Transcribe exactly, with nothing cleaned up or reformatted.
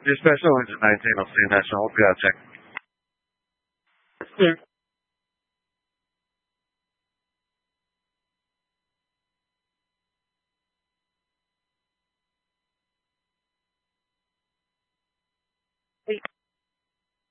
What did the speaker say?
Dispatch, oh, engine nineteen, I'll see you national. We'll be out check. Yeah.